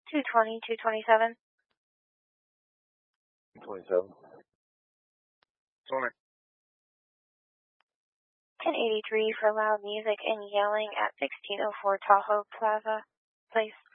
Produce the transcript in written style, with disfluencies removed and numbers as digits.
220, 227. 27. 1083 for loud music and yelling at 1604 Tahoe Plaza Place.